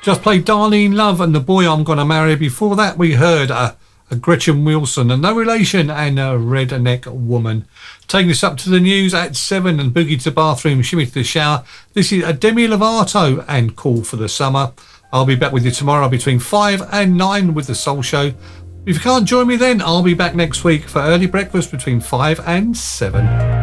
Just played Darlene Love and The Boy I'm Gonna Marry. Before that, we heard a Gretchen Wilson and No Relation and a Redneck Woman. Taking us up to the news at 7 and Boogie to the Bathroom, Shimmy to the Shower. This is a Demi Lovato and Call for the Summer. I'll be back with you tomorrow between 5 and 9 with the Soul Show. If you can't join me then, I'll be back next week for early breakfast between 5 and 7.